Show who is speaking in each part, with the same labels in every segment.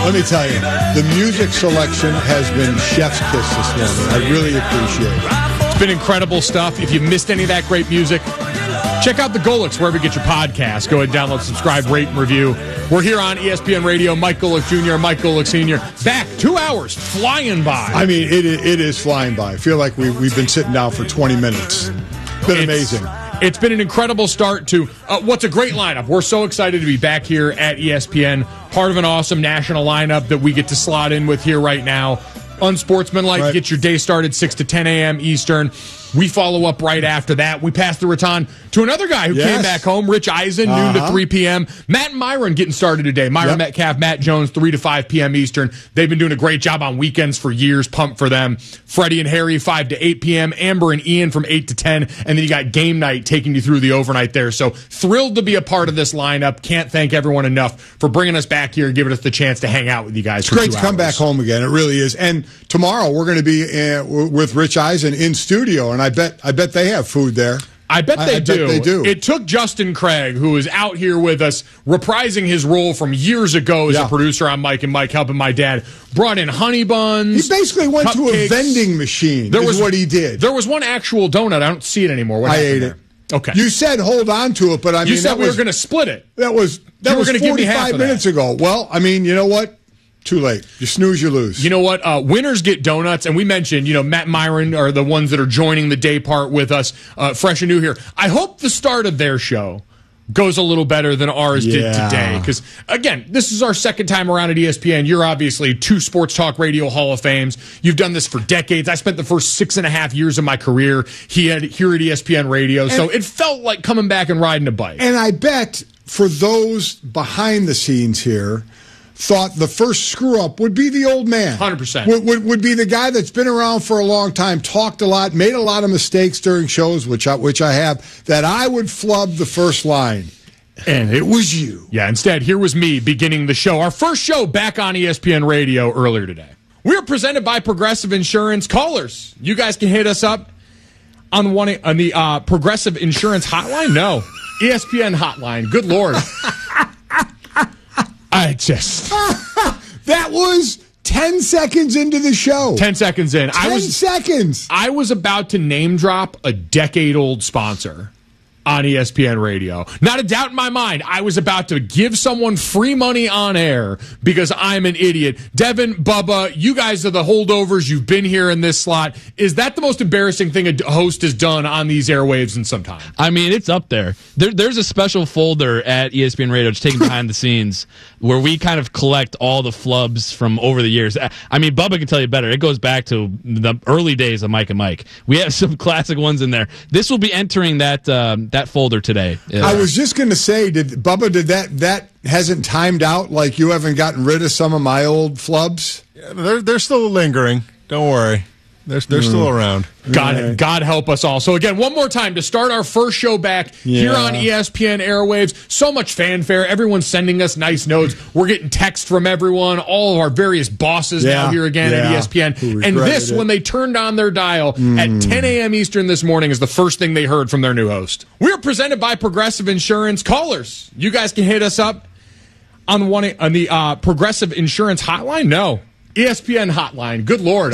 Speaker 1: let me tell you, the music selection has been chef's kiss this morning. I really appreciate it.
Speaker 2: It's been incredible stuff. If you missed any of that great music, check out the Golics wherever you get your podcasts. Go ahead, download, subscribe, rate, and review. We're here on ESPN Radio. Mike Golic Jr., Mike Golic Sr. Back 2 hours, flying by.
Speaker 1: I mean, it is flying by. I feel like we've been sitting down for 20 minutes. It's been amazing.
Speaker 2: It's been an incredible start to what's a great lineup. We're so excited to be back here at ESPN, part of an awesome national lineup that we get to slot in with here right now. Unsportsmanlike, right. Get your day started 6 to 10 a.m. Eastern. We follow up right after that. We pass the baton to another guy who came back home, Rich Eisen, noon to 3 p.m. Matt and Myron getting started today. Myron Metcalf, Matt Jones, 3 to 5 p.m. Eastern. They've been doing a great job on weekends for years. Pumped for them. Freddie and Harry, 5 to 8 p.m. Amber and Ian from 8 to 10. And then you got Game Night taking you through the overnight there. So thrilled to be a part of this lineup. Can't thank everyone enough for bringing us back here and giving us the chance to hang out with you guys.
Speaker 1: It's great to come back home again. It really is. And tomorrow we're going to be with Rich Eisen in studio, and I bet they have food there.
Speaker 2: I bet they do. It took Justin Craig, who is out here with us, reprising his role from years ago as a producer on Mike and Mike, helping my dad. Brought in honey buns.
Speaker 1: He basically went to a vending machine. Is what he did.
Speaker 2: There was one actual donut. I don't see it anymore.
Speaker 1: I ate it.
Speaker 2: Okay.
Speaker 1: You said hold on to it, but I mean,
Speaker 2: you said we were going to split it.
Speaker 1: That was 45 minutes ago. Well, I mean, you know what? Too late. You snooze, you lose.
Speaker 2: You know what? Winners get donuts, and we mentioned, Matt and Myron are the ones that are joining the day part with us, fresh and new here. I hope the start of their show goes a little better than ours did today, because, again, this is our second time around at ESPN. You're obviously 2 Sports Talk Radio Hall of Fames. You've done this for decades. I spent the first 6.5 years of my career here at ESPN Radio, so it felt like coming back and riding a bike.
Speaker 1: And I bet for those behind the scenes here, thought the first screw-up would be the old man.
Speaker 2: 100%.
Speaker 1: Would be the guy that's been around for a long time, talked a lot, made a lot of mistakes during shows, which I have, that I would flub the first line. And it was you.
Speaker 2: Yeah, instead, here was me beginning the show. Our first show back on ESPN Radio earlier today. We are presented by Progressive Insurance. Callers, you guys can hit us up on the Progressive Insurance hotline. No, ESPN hotline. Good Lord.
Speaker 1: That was 10 seconds into the show.
Speaker 2: 10 seconds in.
Speaker 1: 10 seconds.
Speaker 2: I was about to name drop a decade-old sponsor on ESPN Radio. Not a doubt in my mind, I was about to give someone free money on air because I'm an idiot. Devin, Bubba, you guys are the holdovers. You've been here in this slot. Is that the most embarrassing thing a host has done on these airwaves in some time?
Speaker 3: I mean, it's up there. There's a special folder at ESPN Radio, just taking behind the scenes, where we kind of collect all the flubs from over the years. I mean, Bubba can tell you better. It goes back to the early days of Mike and Mike. We have some classic ones in there. This will be entering that folder today.
Speaker 1: I was just going to say, did that hasn't timed out? Like you haven't gotten rid of some of my old flubs?
Speaker 4: Yeah, they're still lingering. Don't worry. They're still around.
Speaker 2: God help us all. So again, one more time to start our first show back here on ESPN airwaves. So much fanfare. Everyone's sending us nice notes. We're getting text from everyone. All of our various bosses now here again at ESPN. And this, when they turned on their dial at 10 a.m. Eastern this morning, is the first thing they heard from their new host. We're presented by Progressive Insurance. Callers, you guys can hit us up on the Progressive Insurance hotline. No, ESPN hotline. Good Lord.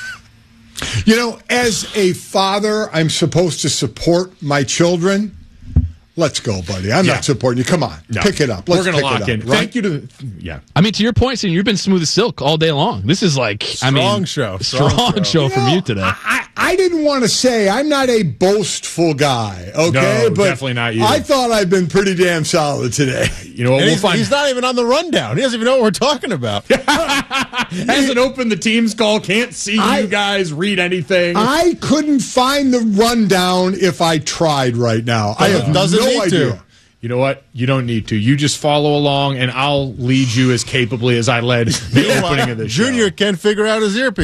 Speaker 1: You know, as a father, I'm supposed to support my children. Let's go, buddy. I'm not supporting you. Come on. No. Pick it up.
Speaker 2: We're going to lock in.
Speaker 1: Right?
Speaker 2: Thank you to... Yeah.
Speaker 3: I mean, to your point, Senior, you've been smooth as silk all day long. This is like...
Speaker 4: Strong show
Speaker 3: from you today.
Speaker 1: I didn't want to say I'm not a boastful guy, okay?
Speaker 2: No, but definitely not you.
Speaker 1: I thought I'd been pretty damn solid today.
Speaker 2: You know what? We'll find...
Speaker 4: He's not even on the rundown. He doesn't even know what we're talking about.
Speaker 2: Hasn't opened the Teams call. Can't see you guys read anything.
Speaker 1: I couldn't find the rundown if I tried right now. I have no idea.
Speaker 2: You know what? You don't need to. You just follow along, and I'll lead you as capably as I led the opening of this show.
Speaker 4: Junior can't figure out his earpiece.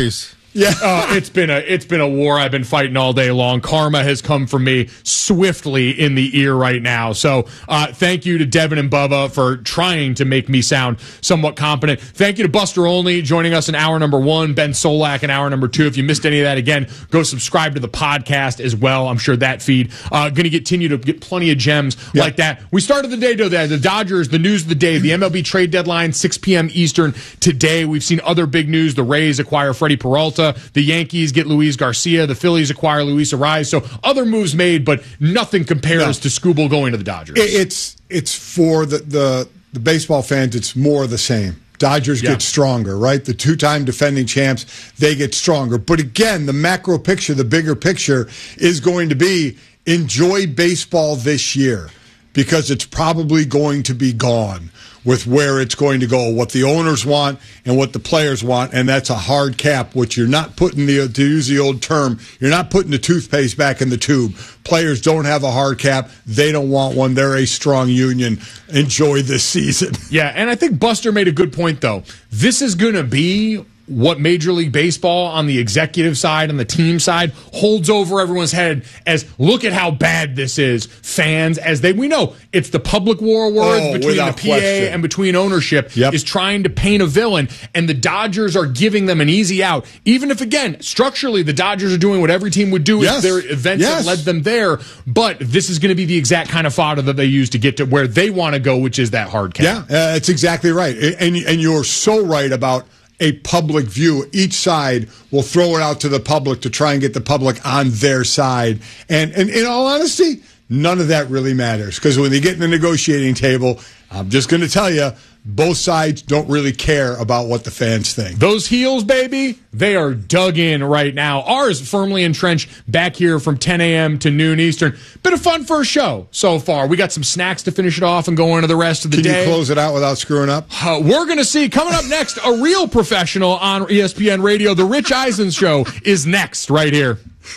Speaker 1: Yeah.
Speaker 2: It's been a war I've been fighting all day long. Karma has come for me swiftly in the ear right now. So thank you to Devin and Bubba for trying to make me sound somewhat competent. Thank you to Buster Olney joining us in hour number 1, Ben Solak in hour number 2. If you missed any of that, again, go subscribe to the podcast as well. I'm sure that feed going to continue to get plenty of gems like that. We started the day, though, the Dodgers, the news of the day, the MLB trade deadline, 6 p.m. Eastern today. We've seen other big news. The Rays acquire Freddie Peralta. The Yankees get Luis Garcia. The Phillies acquire Luis Ariz. So other moves made, but nothing compares to Skubal going to the Dodgers.
Speaker 1: It's for the baseball fans, it's more of the same. Dodgers get stronger, right? The 2-time defending champs, they get stronger. But again, the macro picture, the bigger picture is going to be enjoy baseball this year because it's probably going to be gone with where it's going to go, what the owners want and what the players want, and that's a hard cap, which you're not putting to use the old term, you're not putting the toothpaste back in the tube. Players don't have a hard cap. They don't want one. They're a strong union. Enjoy this season.
Speaker 2: Yeah, and I think Buster made a good point, though. This is going to be what Major League Baseball on the executive side and the team side holds over everyone's head as look at how bad this is. Fans, we know it's the public war words between the PA and between ownership is trying to paint a villain, and the Dodgers are giving them an easy out. Even if, again, structurally the Dodgers are doing what every team would do if their events have led them there, but this is going to be the exact kind of fodder that they use to get to where they want to go, which is that hard cap.
Speaker 1: Yeah, that's exactly right. And you're so right about a public view. Each side will throw it out to the public to try and get the public on their side. And in all honesty, none of that really matters because when they get in the negotiating table, I'm just going to tell you, both sides don't really care about what the fans think.
Speaker 2: Those heels, baby, they are dug in right now. Ours firmly entrenched back here from 10 a.m. to noon Eastern. Been a fun first show so far. We got some snacks to finish it off and go into the rest of the day.
Speaker 1: Can you close it out without screwing up?
Speaker 2: We're going to see, coming up next, a real professional on ESPN Radio. The Rich Eisen Show is next right here.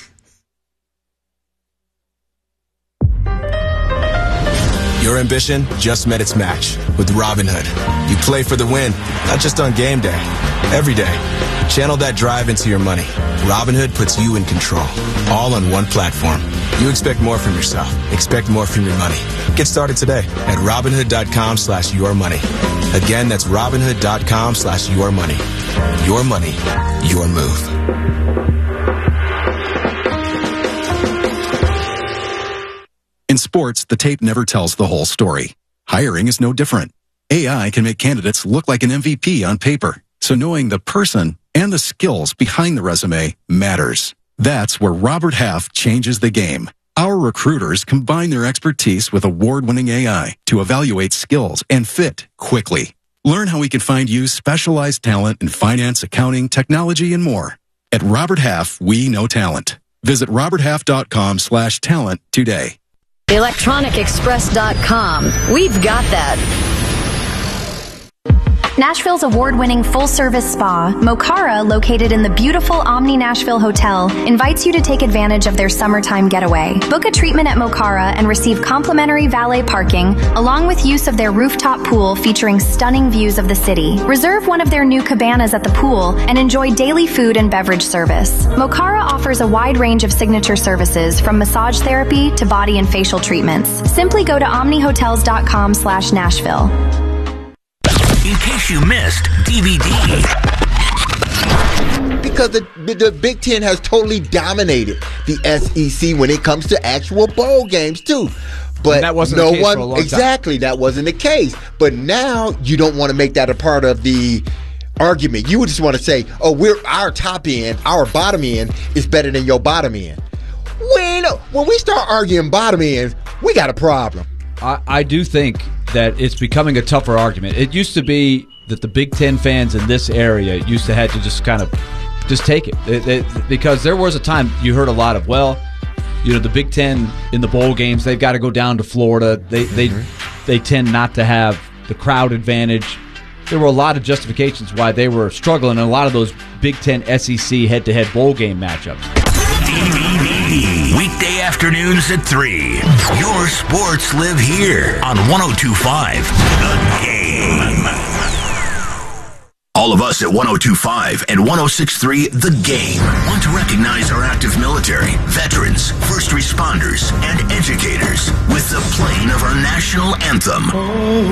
Speaker 5: Your ambition just met its match with Robinhood. You play for the win, not just on game day, every day. Channel that drive into your money. Robinhood puts you in control, all on one platform. You expect more from yourself. Expect more from your money. Get started today at Robinhood.com/yourmoney. Again, that's Robinhood.com/yourmoney. Your money, your move.
Speaker 6: In sports, the tape never tells the whole story. Hiring is no different. AI can make candidates look like an MVP on paper, so knowing the person and the skills behind the resume matters. That's where Robert Half changes the game. Our recruiters combine their expertise with award-winning AI to evaluate skills and fit quickly. Learn how we can find you specialized talent in finance, accounting, technology, and more. At Robert Half, we know talent. Visit roberthalf.com/talent today.
Speaker 7: ElectronicExpress.com. We've got that.
Speaker 8: Nashville's award-winning full-service spa, Mokara, located in the beautiful Omni Nashville Hotel, invites you to take advantage of their summertime getaway. Book a treatment at Mokara and receive complimentary valet parking, along with use of their rooftop pool featuring stunning views of the city. Reserve one of their new cabanas at the pool and enjoy daily food and beverage service. Mokara offers a wide range of signature services, from massage therapy to body and facial treatments. Simply go to omnihotels.com/Nashville.
Speaker 9: In case you missed DVD.
Speaker 10: Because the Big Ten has totally dominated the SEC when it comes to actual bowl games, too. But
Speaker 11: that wasn't the case for a long time.
Speaker 10: Exactly, that wasn't the case. But now you don't want to make that a part of the argument. You would just want to say, oh, our top end, our bottom end is better than your bottom end. When we start arguing bottom ends, we got a problem.
Speaker 11: I do think that it's becoming a tougher argument. It used to be that the Big Ten fans in this area used to have to just kind of just take it. Because there was a time you heard a lot of, the Big Ten in the bowl games, they've got to go down to Florida. They tend not to have the crowd advantage. There were a lot of justifications why they were struggling in a lot of those Big Ten SEC head-to-head bowl game matchups.
Speaker 9: Weekday afternoons at 3. Your sports live here on 102.5 The Game. All of us at 102.5 and 106.3 The Game want to recognize our active military, veterans, first responders, and educators with the playing of our national anthem.